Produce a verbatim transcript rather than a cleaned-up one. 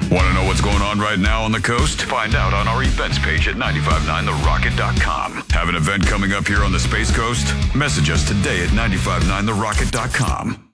Want to know what's going on right now on the coast? Find out on our events page at nine five nine the rocket dot com. Have an event coming up here on the Space Coast? Message us today at nine five nine the rocket dot com.